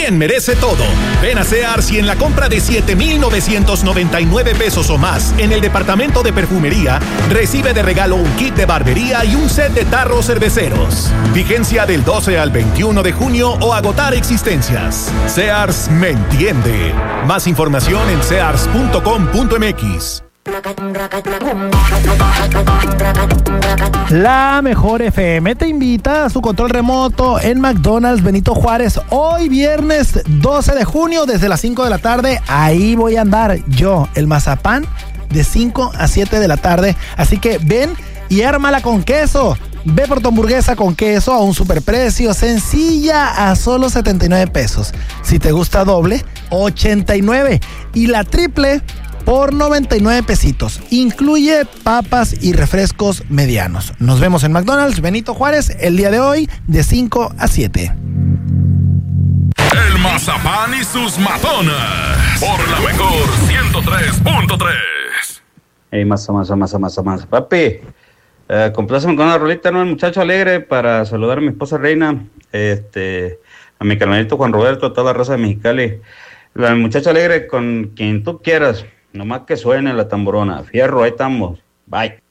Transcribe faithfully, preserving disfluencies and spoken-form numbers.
¿quién merece todo? Ven a Sears y en la compra de siete mil novecientos noventa y nueve pesos o más en el departamento de perfumería, recibe de regalo un kit de barbería y un set de tarros cerveceros. Vigencia del doce al veintiuno de junio o agotar existencias. Sears me entiende. Más información en sears punto com punto m x. La Mejor F M te invita a su control remoto en McDonald's Benito Juárez hoy viernes doce de junio desde las cinco de la tarde. Ahí voy a andar yo, el mazapán, de cinco a siete de la tarde. Así que ven y ármala con queso. Ve por tu hamburguesa con queso a un superprecio, sencilla a solo setenta y nueve pesos. Si te gusta doble, ochenta y nueve. Y la triple por noventa y nueve pesitos. Incluye papas y refrescos medianos. Nos vemos en McDonald's Benito Juárez el día de hoy de cinco a siete. El mazapán y sus matones por la Mejor ciento tres punto tres. Ey, masa, masa, masa, masa, masa. Papi, eh, compláceme con una rolita, ¿no? El muchacho alegre para saludar a mi esposa Reina, este, a mi carnalito Juan Roberto, a toda la raza de Mexicali. El muchacho alegre con quien tú quieras. Nomás que suene la tamborona. Fierro, ahí estamos. Bye.